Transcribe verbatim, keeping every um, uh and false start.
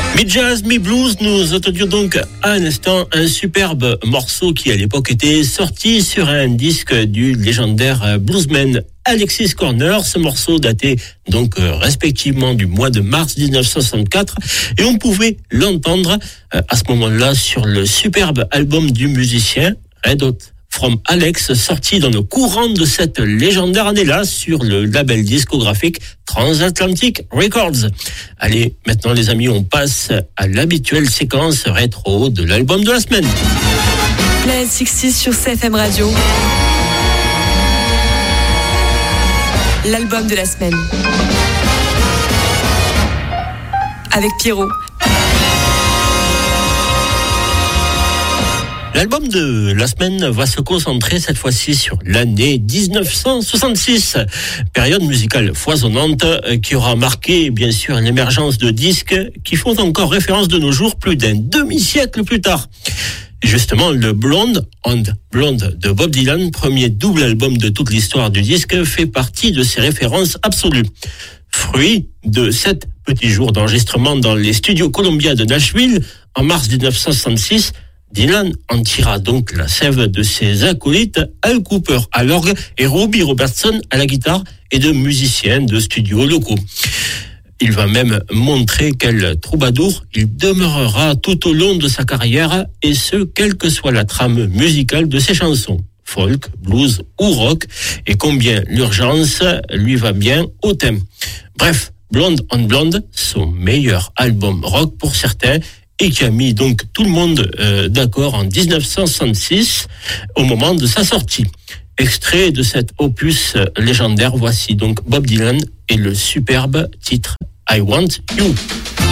Mi-jazz, mi-blues, nous entendions donc à un instant un superbe morceau qui à l'époque était sorti sur un disque du légendaire bluesman Alexis Corner. Ce morceau datait donc euh, respectivement du mois de mars dix-neuf cent soixante-quatre et on pouvait l'entendre euh, à ce moment-là sur le superbe album du musicien Red Hot From Alex, sorti dans le courant de cette légendaire année-là sur le label discographique Transatlantic Records. Allez, maintenant les amis, on passe à l'habituelle séquence rétro de l'album de la semaine. Play soixante sur C F M Radio. L'album de la semaine. Avec Pierrot. L'album de la semaine va se concentrer cette fois-ci sur l'année dix-neuf cent soixante-six, période musicale foisonnante qui aura marqué bien sûr l'émergence de disques qui font encore référence de nos jours plus d'un demi-siècle plus tard. Et justement, le Blonde on Blonde de Bob Dylan, premier double album de toute l'histoire du disque, fait partie de ses références absolues. Fruit de sept petits jours d'enregistrement dans les studios Columbia de Nashville en mars dix-neuf cent soixante-six, Dylan en tira donc la sève de ses acolytes Al Cooper à l'orgue et Robbie Robertson à la guitare et de musiciens de studios locaux. Il va même montrer quel troubadour il demeurera tout au long de sa carrière, et ce, quelle que soit la trame musicale de ses chansons, folk, blues ou rock, et combien l'urgence lui va bien au thème. Bref, Blonde on Blonde, son meilleur album rock pour certains, et qui a mis donc tout le monde euh, d'accord en dix-neuf cent soixante-six au moment de sa sortie. Extrait de cet opus légendaire, voici donc Bob Dylan et le superbe titre I Want You.